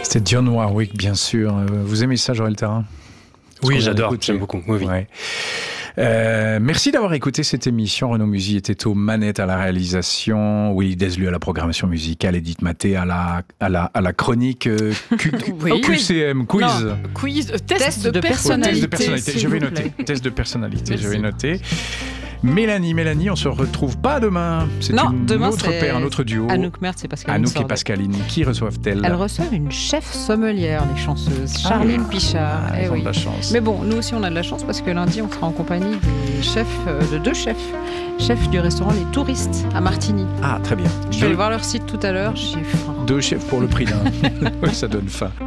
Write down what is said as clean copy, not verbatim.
C'était Dionne Warwick, bien sûr. Vous aimez ça, Joël Thérin? Oui, j'adore, j'aime beaucoup. Oui. Ouais. Merci d'avoir écouté cette émission. Renaud Musy était aux manettes, à la réalisation, Willy Deslu à la programmation musicale, Edith Maté à la chronique QCM, quiz. Non, quiz, test de personnalité. Test de personnalité. Je vais noter. Test de personnalité. Merci. Je vais noter. Mélanie, on se retrouve pas demain. C'est demain, autre paire, un autre duo. Anouk Mertz et Pascaline. Anouk et Pascaline. Qui reçoivent-elles? Elles reçoivent une chef sommelière, les chanceuses. Charline Pichard. Elles ont de la chance. Mais bon, nous aussi on a de la chance parce que lundi on sera en compagnie des chefs, de deux chefs du restaurant Les Touristes à Martigny. Ah, très bien. Je vais aller voir leur site tout à l'heure. J'ai faim. 2 chefs pour le prix d'un. Oui, ça donne faim.